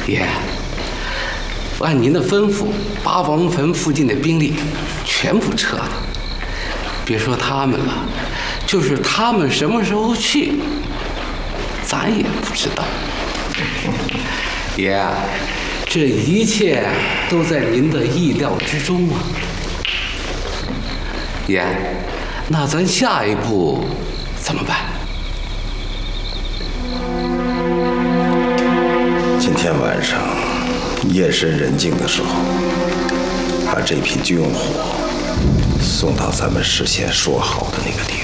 爷，按您的吩咐，把王坟附近的兵力全部撤了。别说他们了，就是他们什么时候去，咱也不知道。爷，这一切都在您的意料之中啊。爷，那咱下一步怎么办？ 今天晚上夜深人静的时候，把这批军火送到咱们事先说好的那个地方。